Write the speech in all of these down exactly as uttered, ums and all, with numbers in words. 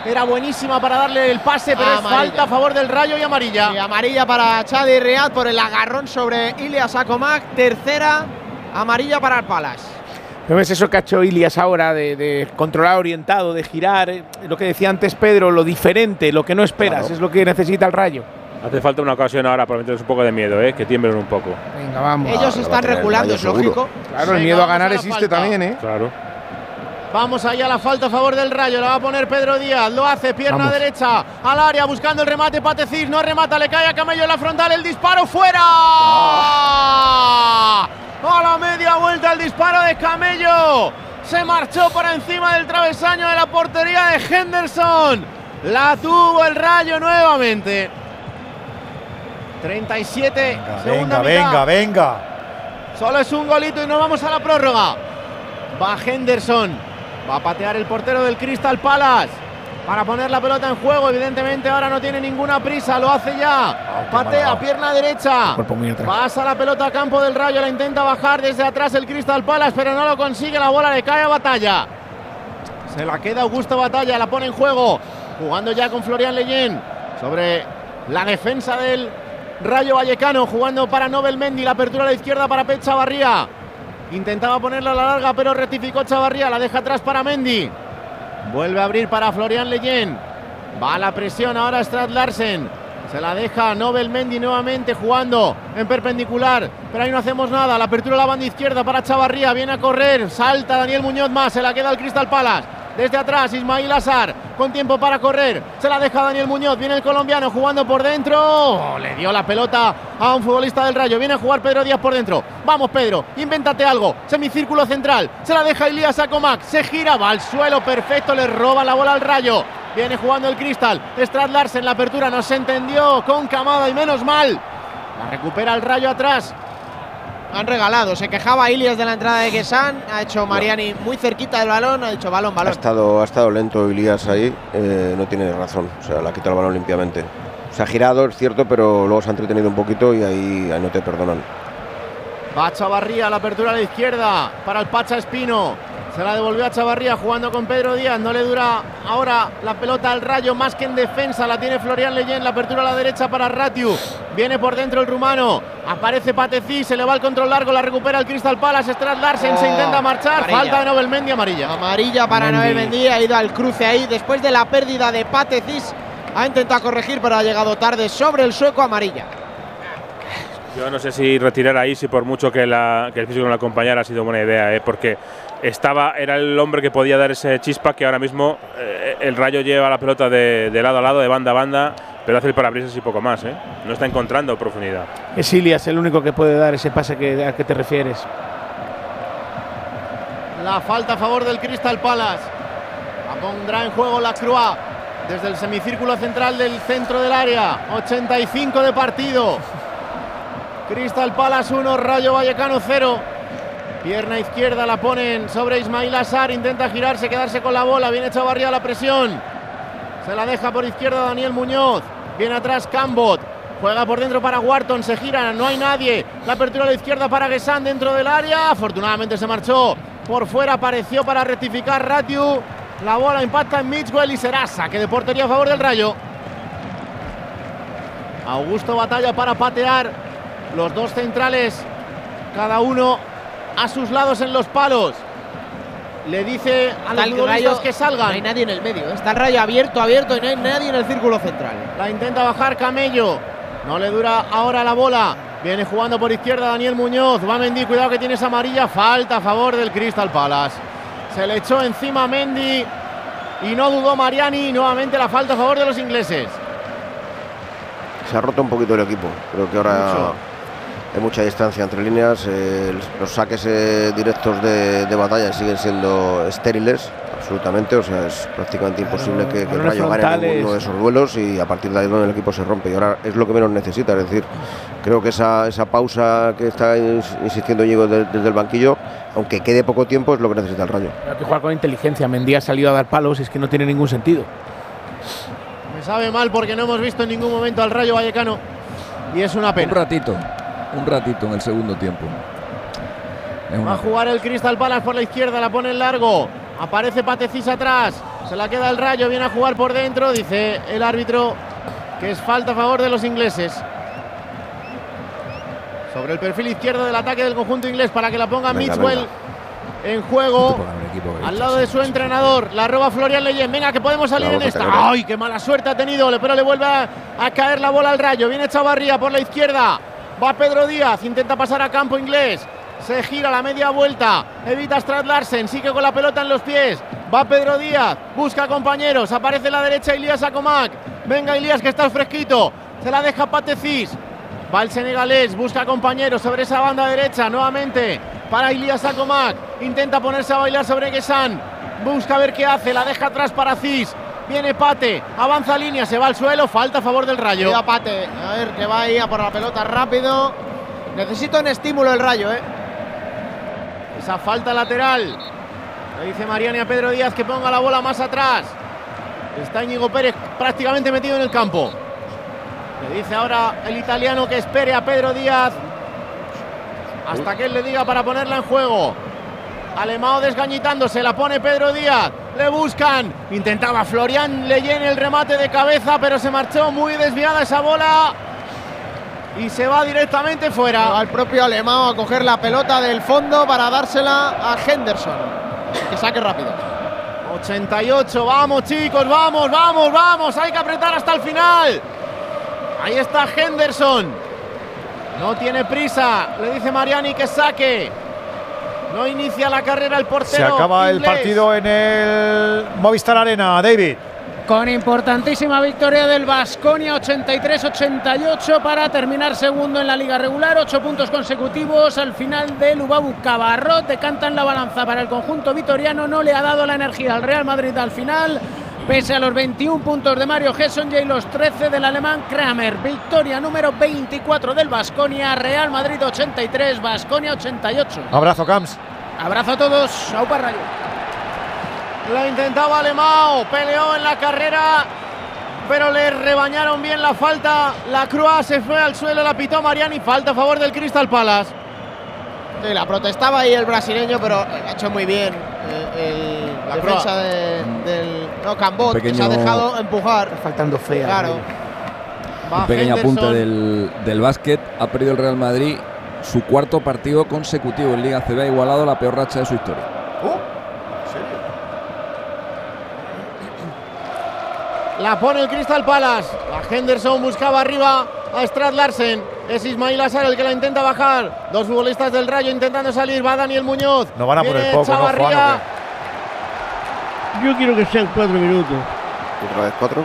era buenísima para darle el pase, pero amarilla. Es falta a favor del Rayo y amarilla. Y amarilla para Chadi Riad por el agarrón sobre Ilias Akomak. Tercera amarilla para el Palace. ¿No ves eso que ha hecho Ilias ahora de, de controlar orientado, de girar? Eh, lo que decía antes Pedro, lo diferente, lo que no esperas, claro. Es lo que necesita el Rayo. Hace falta una ocasión ahora para meterles un poco de miedo, ¿eh? Que tiemblen un poco. Venga, vamos. Ellos ah, están reculando, es lógico. Claro, el miedo a ganar existe también, ¿eh? Claro. Vamos allá a la falta a favor del Rayo, la va a poner Pedro Díaz, lo hace, pierna Vamos. derecha al área, buscando el remate, Patecís, no remata, le cae a Camello en la frontal, el disparo fuera. ¡Oh! A la media vuelta el disparo de Camello, se marchó por encima del travesaño de la portería de Henderson, la tuvo el Rayo nuevamente. treinta y siete, venga, segunda venga, mitad. venga, venga. Solo es un golito y nos vamos a la prórroga. Va Henderson, va a patear el portero del Crystal Palace para poner la pelota en juego. Evidentemente ahora no tiene ninguna prisa, lo hace ya. Oh, patea, mala. Pierna derecha. Pasa la pelota a campo del Rayo, la intenta bajar desde atrás el Crystal Palace, pero no lo consigue. La bola le cae a Batalla. Se la queda Augusto Batalla, la pone en juego. Jugando ya con Florian Leyen sobre la defensa del Rayo Vallecano, jugando para Nobel Mendy. La apertura a la izquierda para Pep Chavarría. Intentaba ponerla a la larga, pero rectificó Chavarría. La deja atrás para Mendy. Vuelve a abrir para Florian Leyen. Va a la presión ahora Strad Larsen. Se la deja Nobel Mendy nuevamente jugando en perpendicular. Pero ahí no hacemos nada. La apertura a la banda izquierda para Chavarría. Viene a correr. Salta Daniel Muñoz más. Se la queda el Crystal Palace. Desde atrás Ismail Assar con tiempo para correr. Se la deja Daniel Muñoz. Viene el colombiano jugando por dentro. Oh, le dio la pelota a un futbolista del Rayo. Viene a jugar Pedro Díaz por dentro. Vamos Pedro, invéntate algo. Semicírculo central. Se la deja Ilias Akomak. Se gira, va al suelo. Perfecto, le roba la bola al Rayo. Viene jugando el Crystal. Strad Larsen, la apertura no se entendió con Camada y menos mal. La recupera el Rayo atrás. Han regalado, se quejaba Ilias de la entrada de Guessán, ha hecho Mariani muy cerquita del balón, ha dicho balón, balón. Ha estado, ha estado lento Ilias ahí, eh, no tiene razón, o sea, le ha quitado el balón limpiamente. Se ha girado, es cierto, pero luego se ha entretenido un poquito y ahí, ahí no te perdonan. Va Chavarría, la apertura a la izquierda para el Pacha Espino. Se la devolvió a Chavarría jugando con Pedro Díaz. No le dura ahora la pelota al Rayo, más que en defensa. La tiene Florian Leyen. La apertura a la derecha para Ratiu. Viene por dentro el rumano. Aparece Patecí. Se le va el control largo. La recupera el Crystal Palace. Strad Larsen oh, se intenta marchar. Amarilla. Falta de Nobel Mendy, amarilla. Amarilla para Nobel Mendy. Ha ido al cruce ahí. Después de la pérdida de Patecí, ha intentado corregir, pero ha llegado tarde sobre el sueco, amarilla. Yo no sé si retirar ahí, si por mucho que, la, que el físico no la acompañara, ha sido buena idea, ¿eh? Porque estaba, era el hombre que podía dar ese chispa que ahora mismo eh, el Rayo lleva la pelota de, de lado a lado, de banda a banda, pero hace el parabrisas y poco más, ¿eh? No está encontrando profundidad. Es Ilias el único que puede dar ese pase que, al que te refieres. La falta a favor del Crystal Palace. La pondrá en juego la Croix desde el semicírculo central del centro del área. ochenta y cinco de partido. Crystal Palace uno, Rayo Vallecano cero. Pierna izquierda la ponen sobre Ismail Assar. Intenta girarse, quedarse con la bola. Viene Chavarría a la presión. Se la deja por izquierda Daniel Muñoz. Viene atrás Cambot. Juega por dentro para Wharton. Se gira, no hay nadie. La apertura a la izquierda para Guessán dentro del área. Afortunadamente se marchó por fuera. Apareció para rectificar Ratiu. La bola impacta en Mitchell y será saque de portería a favor del Rayo. Augusto Batalla para patear. Los dos centrales, cada uno a sus lados en los palos. Le dice a los futbolistas que salgan. No hay nadie en el medio, ¿eh? Está el Rayo abierto, abierto y no hay nadie en el círculo central. La intenta bajar Camello. No le dura ahora la bola. Viene jugando por izquierda Daniel Muñoz. Va Mendy, cuidado que tiene esa amarilla. Falta a favor del Crystal Palace. Se le echó encima Mendy y no dudó Mariani. Nuevamente la falta a favor de los ingleses. Se ha roto un poquito el equipo. Creo que ahora Mucho. hay mucha distancia entre líneas. Eh, los saques eh, directos de, de Batalla siguen siendo estériles, absolutamente. O sea, es prácticamente imposible claro, que, que el Rayo gane ninguno de esos duelos y a partir de ahí es donde el equipo se rompe. Y ahora es lo que menos necesita. Es decir, creo que esa, esa pausa que está insistiendo Íñigo de, desde el banquillo, aunque quede poco tiempo, es lo que necesita el Rayo. Hay que jugar con inteligencia. Mendy ha salido a dar palos, es que no tiene ningún sentido. Me sabe mal porque no hemos visto en ningún momento al Rayo Vallecano y es una pena. Un ratito, un ratito en el segundo tiempo. Va a jugar el Crystal Palace por la izquierda, la pone en largo. Aparece Patecís atrás. Se la queda el Rayo. Viene a jugar por dentro. Dice el árbitro que es falta a favor de los ingleses. Sobre el perfil izquierdo del ataque del conjunto inglés para que la ponga venga, Mitchell venga. en juego. Al lado de su entrenador. La roba Florian Leyen. Venga, que podemos salir en esta. ¡Ay, qué mala suerte ha tenido! Pero le vuelve a, a caer la bola al Rayo. Viene Chavarría por la izquierda. Va Pedro Díaz. Intenta pasar a campo inglés. Se gira la media vuelta. Evita Strad Larsen. Sigue con la pelota en los pies. Va Pedro Díaz. Busca compañeros. Aparece a la derecha Ilias Akomak. Venga, Ilias, que está fresquito. Se la deja Patecís. Va el senegalés. Busca compañeros sobre esa banda derecha. Nuevamente para Ilias Akomak. Intenta ponerse a bailar sobre Guessán. Busca ver qué hace. La deja atrás para Cis. Viene Pate. Avanza línea. Se va al suelo. Falta a favor del Rayo. Cuidado, Pate. A ver, que va ahí a por la pelota rápido. Necesita un estímulo el Rayo, ¿eh? Esa falta lateral. Le dice Mariani a Pedro Díaz que ponga la bola más atrás. Está Íñigo Pérez prácticamente metido en el campo. Le dice ahora el italiano que espere a Pedro Díaz hasta que él le diga para ponerla en juego. Alemão desgañitándose, la pone Pedro Díaz. Le buscan. Intentaba Florian Leyen el remate de cabeza, pero se marchó muy desviada esa bola. Y se va directamente fuera. Va el propio Alemão a coger la pelota del fondo para dársela a Henderson. Que saque rápido. ochenta y ocho, vamos chicos, vamos, vamos, vamos. Hay que apretar hasta el final. Ahí está Henderson. No tiene prisa. Le dice Mariani que saque. No inicia la carrera el portero. Se acaba inglés. El partido en el Movistar Arena, David. Con importantísima victoria del Baskonia, ochenta y tres a ochenta y ocho para terminar segundo en la liga regular. Ocho puntos consecutivos al final de Lubabu Cabarrot. Decantan la balanza para el conjunto vitoriano. No le ha dado la energía al Real Madrid al final, pese a los veintiún puntos de Mario Hesonje y los trece del alemán Kramer. Victoria número veinticuatro del Baskonia. Real Madrid ochenta y tres, Baskonia ochenta y ocho. Abrazo, Camps. Abrazo a todos. Aupa Rayo. La intentaba Alemão, peleó en la carrera, pero le rebañaron bien la falta. La Croix se fue al suelo, la pitó Mariani. Falta a favor del Crystal Palace. Sí, la protestaba ahí el brasileño, pero ha hecho muy bien eh, el la defensa de, del no, Cambot, pequeño, que se ha dejado empujar. Está faltando fea. Claro. Un pequeño Henderson. apunte del, del básquet. Ha perdido el Real Madrid su cuarto partido consecutivo en Liga A C B. Ha igualado la peor racha de su historia. Uh. La pone el Crystal Palace. La Henderson buscaba arriba a Strad Larsen. Es Ismail Assar el que la intenta bajar. Dos futbolistas del Rayo intentando salir. Va Daniel Muñoz. No van a Viene poner poco, Chavarría. ¿no, Juan, Yo quiero que sean cuatro minutos. ¿Otra vez cuatro?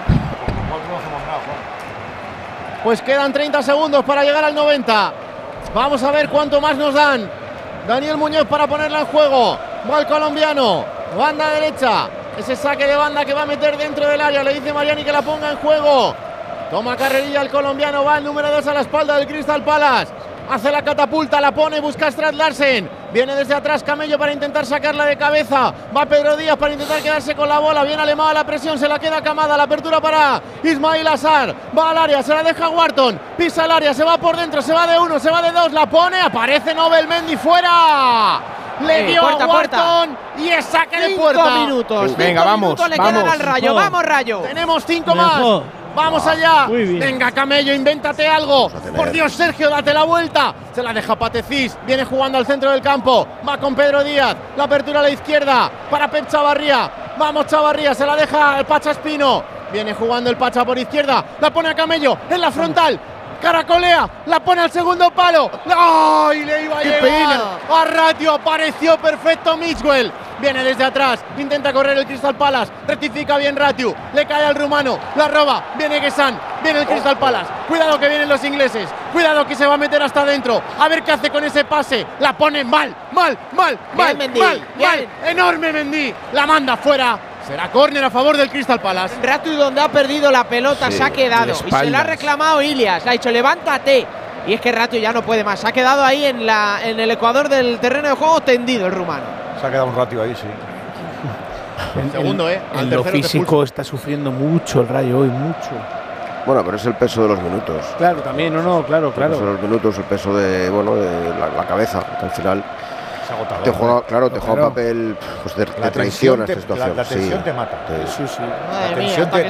Pues quedan treinta segundos para llegar al noventa. Vamos a ver cuánto más nos dan. Daniel Muñoz para ponerla en juego. Va el colombiano. Banda derecha. Ese saque de banda que va a meter dentro del área. Le dice Mariani que la ponga en juego. Toma carrerilla el colombiano. Va el número dos a la espalda del Crystal Palace. Hace la catapulta, la pone, busca a Strad Larsen. Viene desde atrás Camello para intentar sacarla de cabeza. Va Pedro Díaz para intentar quedarse con la bola. Viene Alemão a la presión, se la queda Camada. La apertura para Ismail Assar. Va al área, se la deja Wharton. Pisa el área, se va por dentro, se va de uno, se va de dos. La pone, aparece Nobel Mendy fuera. Le dio puerta, a Wharton y es saque de puerta. Cinco minutos. Sí. Venga, cinco vamos, minutos le vamos. quedan al Rayo. Mejor. Vamos, Rayo. Tenemos cinco Mejor. más. Vamos allá. Muy bien. Venga, Camello, invéntate algo. Por Dios, Sergio, date la vuelta. Se la deja Patecís. Viene jugando al centro del campo. Va con Pedro Díaz. La apertura a la izquierda para Pep Chavarría. Vamos, Chavarría. Se la deja el Pacha Espino. Viene jugando el Pacha por izquierda. La pone a Camello en la frontal. Caracolea, la pone al segundo palo. ¡Ay! Le iba a llegar pena! a Ratio, apareció perfecto Mitchell. Viene desde atrás, intenta correr el Crystal Palace. Rectifica bien Ratio, le cae al rumano, la roba. Viene Guessán, viene el Crystal Palace. Cuidado que vienen los ingleses. Cuidado que se va a meter hasta adentro. A ver qué hace con ese pase. La pone mal, mal, mal, mal, Mendy, mal, bien. mal. Enorme Mendy. La manda fuera. Será córner a favor del Crystal Palace. Ratio donde ha perdido la pelota Sí, se ha quedado. de Y se espaldas. la ha reclamado Ilias. Le ha dicho, levántate. Y es que Ratio ya no puede más. Se ha quedado ahí en, la, en el ecuador del terreno de juego tendido el rumano. Se ha quedado un ratio ahí, sí. En, Segundo, en- eh. Al En lo tercero te físico expulsa. está sufriendo mucho el Rayo hoy, mucho. Bueno, pero es el peso de los minutos. Claro, también, no, no, claro, El peso de claro. los minutos, el peso de, bueno, de la, la cabeza, que al final. agotador. Te juega, ¿no? claro, te Claro. juega un papel pues, de, de La traición a tensión esta te- situación. La, la tensión sí. te mata. Sí. Sí, sí. La Madre mía, tensión hasta te, que